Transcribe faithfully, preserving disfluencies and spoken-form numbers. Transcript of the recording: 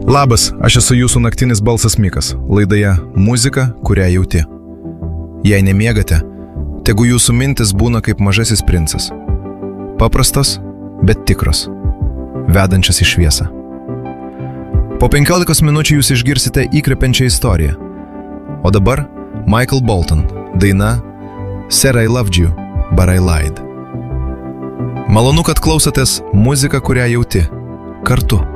Labas, aš esu jūsų naktinis balsas Mikas, laidoje Muzika, kurią jauti. Jei nemiegate, tegu jūsų mintis būna kaip mažasis princas. Paprastos, bet tikros, vedančias į šviesą. Po penkiolikos minučių jūs išgirsite įkvepiančią istoriją. O dabar Michael Bolton, daina Said I Loved You, But I Lied. Malonu, kad klausotės Muzika, kurią jauti, kartu.